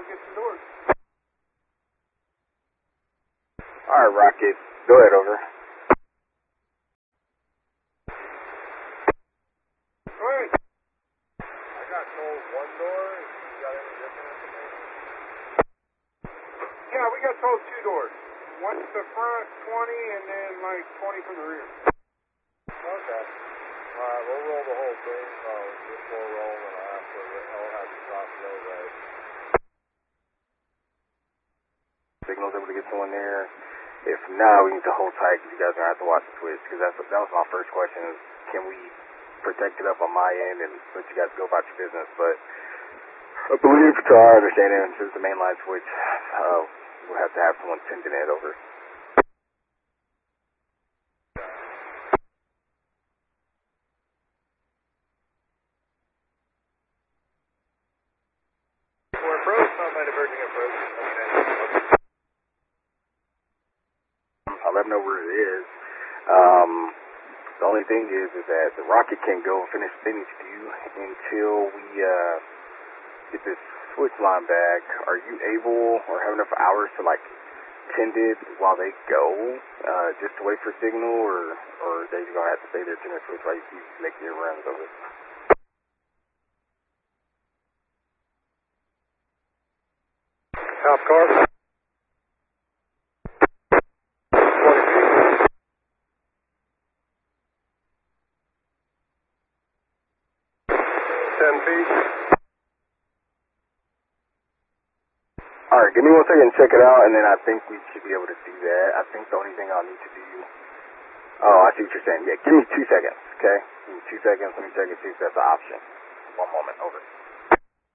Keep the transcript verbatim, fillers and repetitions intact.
we'll get some doors. Alright, Rocket. Go ahead, over. Alright. I got told one door. You got any different information? Yeah, we got told two doors. One to the front, twenty, and then like twenty from the rear. Okay. Alright, we'll roll the whole thing. Uh, just full roll, and I'll have to, I'll have to stop the road. Signal's able to get someone there. If not, we need to hold tight because you guys are going to have to watch the switch, because that's that was my first question is, can we protect it up on my end and let you guys go about your business? But I believe, to our understanding, since the main line switch, uh, we'll have to have someone sending it over. We're approach, not my diverging approach. I'll let them know where it is. Um, the only thing is, is that the rocket can't go and finish what they need to do until we uh, get this switch line back. Are you able or have enough hours to like tend it while they go, uh, just to wait for signal, or or are they gonna have to stay there tending the switch while you keep making your runs over? Top car. ten feet. Alright, give me one second and check it out, and then I think we should be able to do that. I think the only thing I'll need to do... Oh, I see what you're saying. Yeah, give me two seconds, okay? Give me two seconds. Let me check and see if that's an option. One moment, over.